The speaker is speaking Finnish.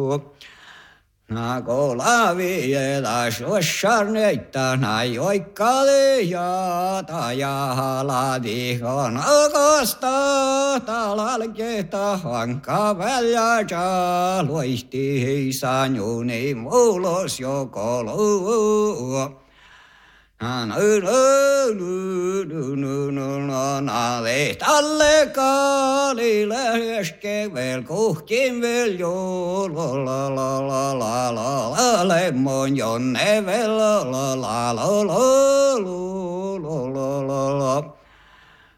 Na kolaviela suossarneita na joikkaleja ja haladihon akosta talalkehta hanka välja loisti heisanjuni muulos jokolu. Na lehtalle kaalille eskevel kuhkin vel joulu la lemon jonne vel la